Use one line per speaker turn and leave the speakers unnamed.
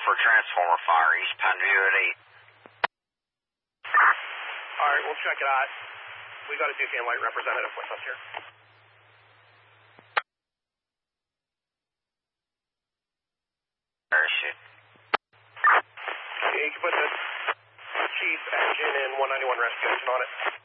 for transformer fire, East Pondview at 8.
Alright, we'll check it out. We got a Duke and Light representative with us here.
Parachute.
You can put the chief engine and 191 rescue engine on it.